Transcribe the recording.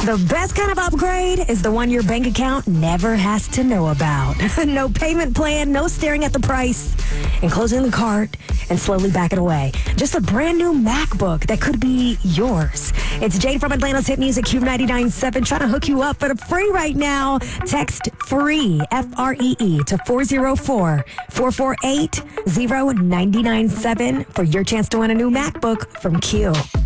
The best kind of upgrade is the one your bank account never has to know about. No payment plan, no staring at the price, and closing the cart and slowly backing away. Just a brand new MacBook that could be yours. It's Jade from Atlanta's Hit Music Cube 99.7 trying to hook you up for free right now. Text FREE, F-R-E-E, to 404-448-0997 for your chance to win a new MacBook from Q.